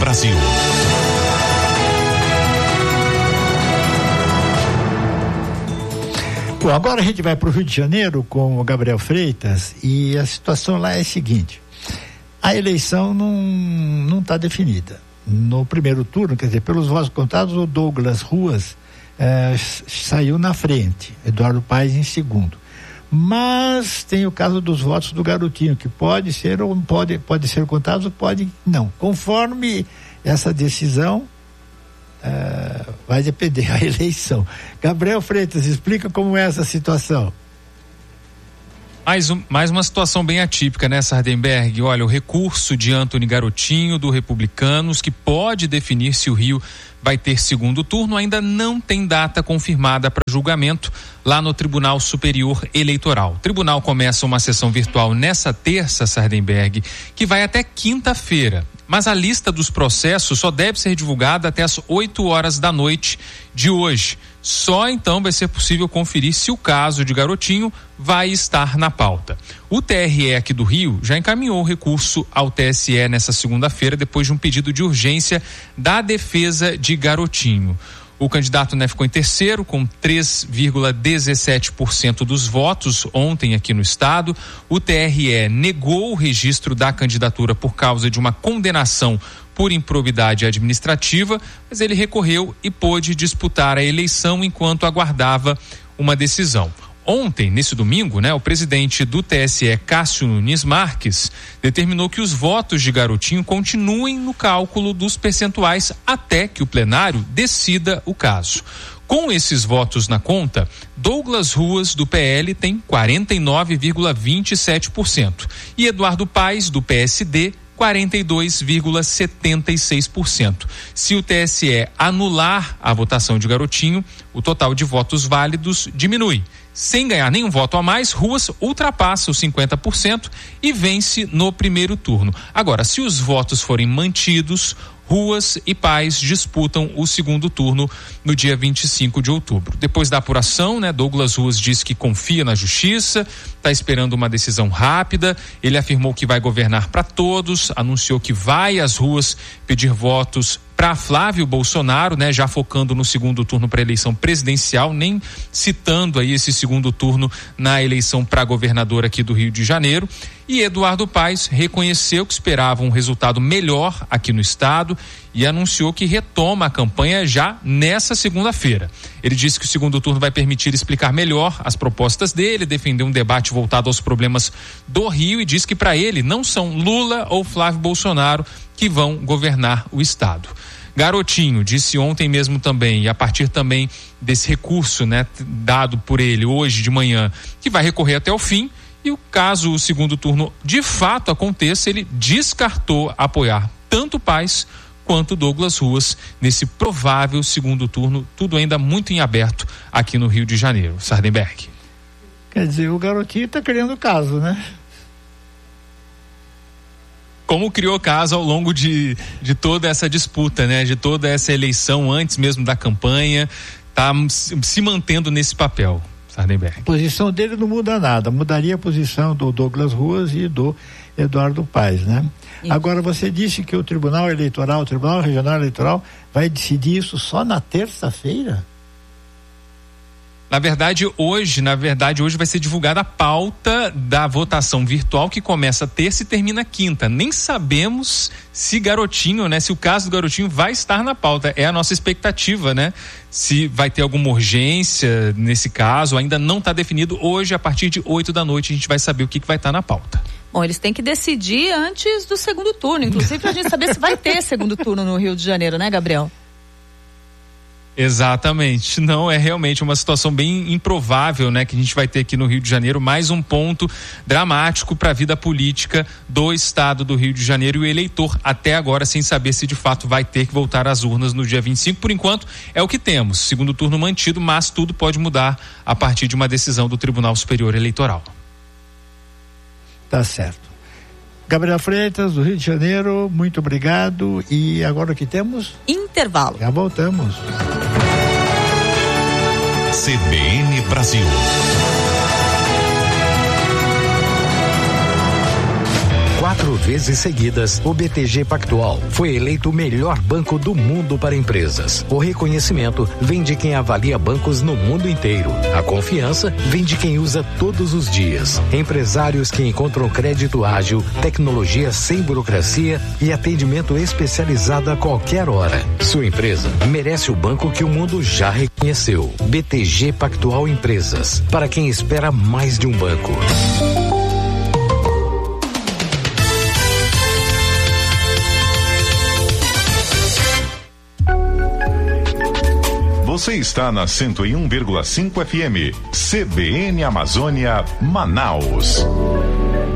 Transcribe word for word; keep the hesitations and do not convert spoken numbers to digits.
Brasil. Bom, agora a gente vai para o Rio de Janeiro com o Gabriel Freitas e a situação lá é a seguinte: a eleição não não está definida. No primeiro turno, quer dizer, pelos votos contados, o Douglas Ruas eh, saiu na frente, Eduardo Paes em segundo. Mas tem o caso dos votos do Garotinho, que pode ser ou pode, pode ser contados ou pode não. Conforme essa decisão, Uh, vai depender a eleição. Gabriel Freitas, explica como é essa situação. Mais, um, mais uma situação bem atípica, né, Sardenberg? Olha, o recurso de Antony Garotinho, do Republicanos, que pode definir se o Rio vai ter segundo turno, ainda não tem data confirmada para julgamento lá no Tribunal Superior Eleitoral. O tribunal começa uma sessão virtual nessa terça, Sardenberg, que vai até quinta-feira. Mas a lista dos processos só deve ser divulgada até as oito horas da noite de hoje. Só então vai ser possível conferir se o caso de Garotinho vai estar na pauta. O T R E aqui do Rio já encaminhou o recurso ao T S E nessa segunda-feira, depois de um pedido de urgência da defesa de Garotinho. O candidato, né, ficou em terceiro com três vírgula dezessete por cento dos votos ontem aqui no estado. O T R E negou o registro da candidatura por causa de uma condenação por improbidade administrativa, mas ele recorreu e pôde disputar a eleição enquanto aguardava uma decisão. Ontem, nesse domingo, né, o presidente do T S E, Cássio Nunes Marques, determinou que os votos de Garotinho continuem no cálculo dos percentuais até que o plenário decida o caso. Com esses votos na conta, Douglas Ruas, do P L, tem quarenta e nove vírgula vinte e sete por cento e Eduardo Paes, do P S D, quarenta e dois vírgula setenta e seis por cento. Se o T S E anular a votação de Garotinho, o total de votos válidos diminui. Sem ganhar nenhum voto a mais, Ruas ultrapassa os cinquenta por cento e vence no primeiro turno. Agora, se os votos forem mantidos, Ruas e Paes disputam o segundo turno no dia vinte e cinco de outubro. Depois da apuração, né, Douglas Ruas disse que confia na justiça, está esperando uma decisão rápida. Ele afirmou que vai governar para todos, anunciou que vai às ruas pedir votos para Flávio Bolsonaro, né, já focando no segundo turno para a eleição presidencial, nem citando aí esse segundo turno na eleição para governador aqui do Rio de Janeiro. E Eduardo Paes reconheceu que esperava um resultado melhor aqui no estado e anunciou que retoma a campanha já nessa segunda-feira. Ele disse que o segundo turno vai permitir explicar melhor as propostas dele, defender um debate voltado aos problemas do Rio e diz que para ele não são Lula ou Flávio Bolsonaro que vão governar o estado. Garotinho disse ontem mesmo também, e a partir também desse recurso, né, dado por ele hoje de manhã, que vai recorrer até o fim. E o caso o segundo turno de fato aconteça, ele descartou apoiar tanto Paes quanto Douglas Ruas nesse provável segundo turno, tudo ainda muito em aberto aqui no Rio de Janeiro. Sardenberg. Quer dizer, o Garotinho está criando caso, né? Como criou caso ao longo de, de toda essa disputa, né? De toda essa eleição antes mesmo da campanha, tá se mantendo nesse papel. Sardenberg. A posição dele não muda nada, mudaria a posição do Douglas Ruas e do Eduardo Paes, né? Isso. Agora, você disse que o Tribunal Eleitoral, o Tribunal Regional Eleitoral vai decidir isso só na terça-feira? Na verdade, hoje, na verdade, hoje vai ser divulgada a pauta da votação virtual que começa terça e termina quinta. Nem sabemos se Garotinho, né? Se o caso do Garotinho vai estar na pauta. É a nossa expectativa, né? Se vai ter alguma urgência nesse caso, ainda não está definido. Hoje, a partir de oito da noite, a gente vai saber o que, que vai estar na pauta. Bom, eles têm que decidir antes do segundo turno, inclusive pra gente saber se vai ter segundo turno no Rio de Janeiro, né, Gabriel? Exatamente, não, é realmente uma situação bem improvável, né, que a gente vai ter aqui no Rio de Janeiro, mais um ponto dramático para a vida política do estado do Rio de Janeiro, e o eleitor até agora sem saber se de fato vai ter que voltar às urnas no dia vinte e cinco. Por enquanto é o que temos, segundo turno mantido, mas tudo pode mudar a partir de uma decisão do Tribunal Superior Eleitoral. Tá certo. Gabriel Freitas, do Rio de Janeiro, muito obrigado. E agora o que temos? Intervalo. Já voltamos. C B N Brasil. quatro vezes seguidas, o B T G Pactual foi eleito o melhor banco do mundo para empresas. O reconhecimento vem de quem avalia bancos no mundo inteiro. A confiança vem de quem usa todos os dias. Empresários que encontram crédito ágil, tecnologia sem burocracia e atendimento especializado a qualquer hora. Sua empresa merece o banco que o mundo já reconheceu. B T G Pactual Empresas, para quem espera mais de um banco. Você está na cento e um vírgula cinco F M, C B N Amazônia, Manaus.